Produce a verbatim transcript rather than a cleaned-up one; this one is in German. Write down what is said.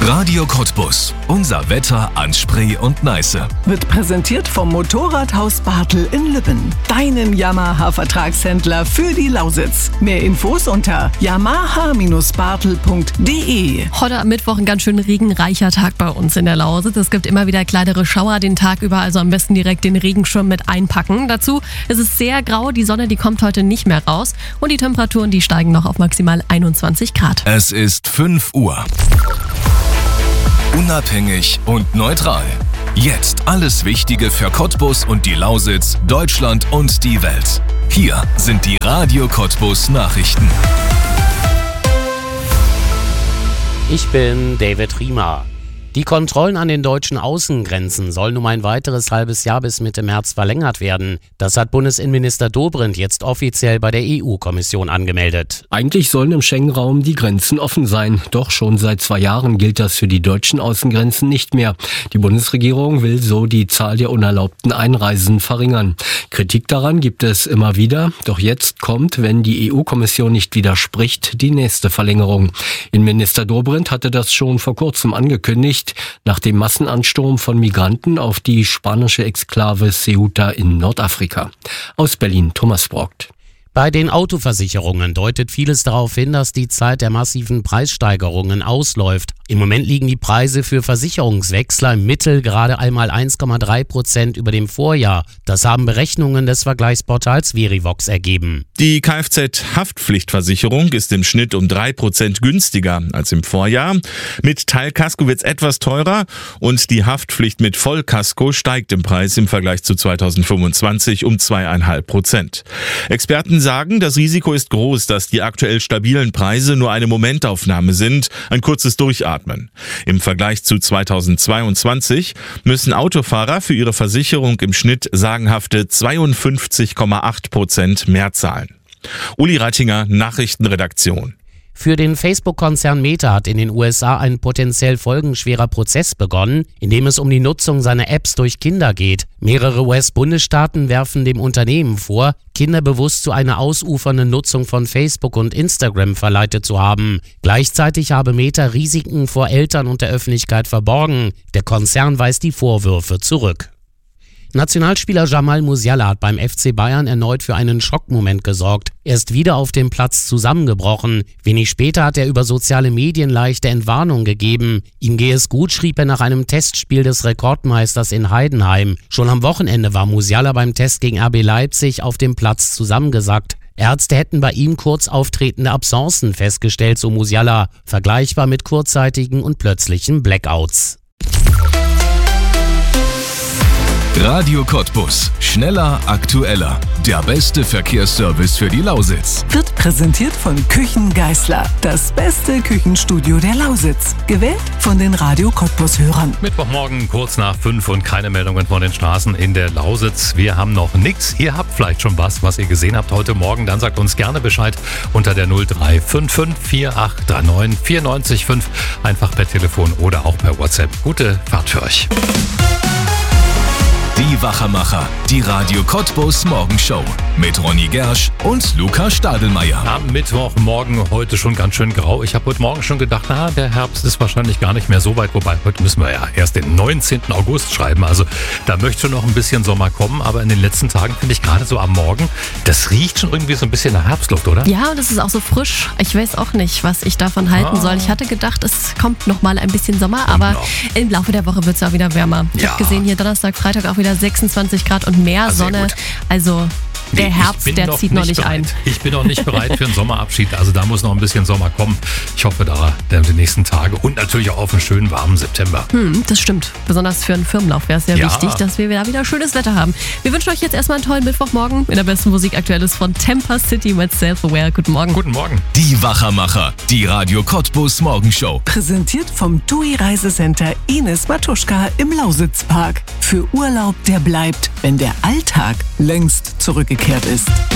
Radio Cottbus. Unser Wetter an Spree und Neiße. Wird präsentiert vom Motorradhaus Bartel in Lübben. Deinem Yamaha-Vertragshändler für die Lausitz. Mehr Infos unter yamaha Bindestrich bartel punkt de. Heute am Mittwoch ein ganz schön regenreicher Tag bei uns in der Lausitz. Es gibt immer wieder kleinere Schauer den Tag über, also am besten direkt den Regenschirm mit einpacken. Dazu ist es sehr grau, die Sonne, die kommt heute nicht mehr raus und die Temperaturen, die steigen noch auf maximal einundzwanzig Grad. Es ist fünf Uhr. Unabhängig und neutral. Jetzt alles Wichtige für Cottbus und die Lausitz, Deutschland und die Welt. Hier sind die Radio Cottbus Nachrichten. Ich bin David Riemer. Die Kontrollen an den deutschen Außengrenzen sollen um ein weiteres halbes Jahr bis Mitte März verlängert werden. Das hat Bundesinnenminister Dobrindt jetzt offiziell bei der E U-Kommission angemeldet. Eigentlich sollen im Schengen-Raum die Grenzen offen sein. Doch schon seit zwei Jahren gilt das für die deutschen Außengrenzen nicht mehr. Die Bundesregierung will so die Zahl der unerlaubten Einreisen verringern. Kritik daran gibt es immer wieder. Doch jetzt kommt, wenn die E U-Kommission nicht widerspricht, die nächste Verlängerung. Innenminister Dobrindt hatte das schon vor kurzem angekündigt, nach dem Massenansturm von Migranten auf die spanische Exklave Ceuta in Nordafrika. Aus Berlin, Thomas Brockt. Bei den Autoversicherungen deutet vieles darauf hin, dass die Zeit der massiven Preissteigerungen ausläuft. Im Moment liegen die Preise für Versicherungswechsler im Mittel gerade einmal eins Komma drei Prozent über dem Vorjahr. Das haben Berechnungen des Vergleichsportals Verivox ergeben. Die Kfz-Haftpflichtversicherung ist im Schnitt um drei Prozent günstiger als im Vorjahr. Mit Teilkasko wird es etwas teurer und die Haftpflicht mit Vollkasko steigt im Preis im Vergleich zu zweitausendfünfundzwanzig um zwei Komma fünf Prozent. Experten sagen, das Risiko ist groß, dass die aktuell stabilen Preise nur eine Momentaufnahme sind, ein kurzes Durchatmen. Im Vergleich zu zweitausendzweiundzwanzig müssen Autofahrer für ihre Versicherung im Schnitt sagenhafte zweiundfünfzig Komma acht Prozent mehr zahlen. Uli Reitinger, Nachrichtenredaktion. Für den Facebook-Konzern Meta hat in den U S A ein potenziell folgenschwerer Prozess begonnen, in dem es um die Nutzung seiner Apps durch Kinder geht. Mehrere U S-Bundesstaaten werfen dem Unternehmen vor, Kinder bewusst zu einer ausufernden Nutzung von Facebook und Instagram verleitet zu haben. Gleichzeitig habe Meta Risiken vor Eltern und der Öffentlichkeit verborgen. Der Konzern weist die Vorwürfe zurück. Nationalspieler Jamal Musiala hat beim F C Bayern erneut für einen Schockmoment gesorgt. Er ist wieder auf dem Platz zusammengebrochen. Wenig später hat er über soziale Medien leichte Entwarnung gegeben. Ihm gehe es gut, schrieb er nach einem Testspiel des Rekordmeisters in Heidenheim. Schon am Wochenende war Musiala beim Test gegen R B Leipzig auf dem Platz zusammengesackt. Ärzte hätten bei ihm kurz auftretende Absencen festgestellt, so Musiala, vergleichbar mit kurzzeitigen und plötzlichen Blackouts. Radio Cottbus. Schneller, aktueller. Der beste Verkehrsservice für die Lausitz. Wird präsentiert von Küchen Geißler. Das beste Küchenstudio der Lausitz. Gewählt von den Radio Cottbus-Hörern. Mittwochmorgen kurz nach fünf und keine Meldungen von den Straßen in der Lausitz. Wir haben noch nichts. Ihr habt vielleicht schon was, was ihr gesehen habt heute Morgen. Dann sagt uns gerne Bescheid unter der null drei fünf fünf vier acht drei neun vier neun fünf. Einfach per Telefon oder auch per WhatsApp. Gute Fahrt für euch. Die Wachermacher, die Radio Cottbus Morgenshow mit Ronny Gersch und Luca Stadelmeier. Am Mittwochmorgen heute schon ganz schön grau. Ich habe heute Morgen schon gedacht, na, der Herbst ist wahrscheinlich gar nicht mehr so weit. Wobei, heute müssen wir ja erst den neunzehnten August schreiben. Also da möchte schon noch ein bisschen Sommer kommen. Aber in den letzten Tagen finde ich gerade so am Morgen, das riecht schon irgendwie so ein bisschen nach Herbstluft, oder? Ja, und es ist auch so frisch. Ich weiß auch nicht, was ich davon halten ah. soll. Ich hatte gedacht, es kommt noch mal ein bisschen Sommer. Aber genau. Im Laufe der Woche wird es auch wieder wärmer. Ich ja. habe gesehen, hier Donnerstag, Freitag auch wieder sechsundzwanzig Grad und mehr ah, Sonne. Also der nee, Herbst, der noch zieht noch nicht bereit. ein. Ich bin noch nicht bereit für einen Sommerabschied. Also da muss noch ein bisschen Sommer kommen. Ich hoffe da die nächsten Tage und natürlich auch auf einen schönen warmen September. Hm, das stimmt. Besonders für einen Firmenlauf wäre es sehr ja. wichtig, dass wir da wieder schönes Wetter haben. Wir wünschen euch jetzt erstmal einen tollen Mittwochmorgen. In der besten Musik aktuelles von Temper City mit Self-Aware. Guten Morgen. Guten Morgen. Die Wachermacher, die Radio Cottbus Morgenshow. Präsentiert vom T U I Reisecenter Ines Matuschka im Lausitzpark. Für Urlaub, der bleibt, wenn der Alltag längst zurückgekehrt ist.